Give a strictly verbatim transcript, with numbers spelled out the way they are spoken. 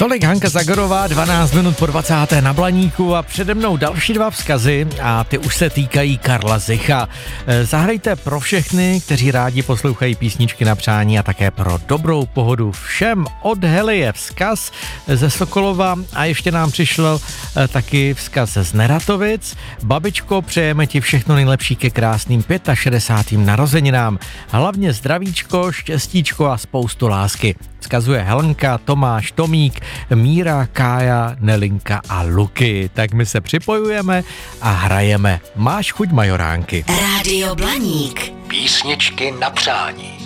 Tolik Hanka Zagorová, dvanáct minut po dvacáté na Blaníku a přede mnou další dva vzkazy a ty už se týkají Karla Zicha. Zahrajte pro všechny, kteří rádi poslouchají písničky na přání a také pro dobrou pohodu všem. Od Hely je vzkaz ze Sokolova a ještě nám přišel taky vzkaz z Neratovic. Babičko, přejeme ti všechno nejlepší ke krásným šedesátým pátým narozeninám. Hlavně zdravíčko, štěstíčko a spoustu lásky. Vzkazuje Helenka, Tomáš, Tomík, Míra, Kája, Nelinka a Luky. Tak my se připojujeme a hrajeme Máš chuť majoránky. Rádio Blaník. Písničky na přání.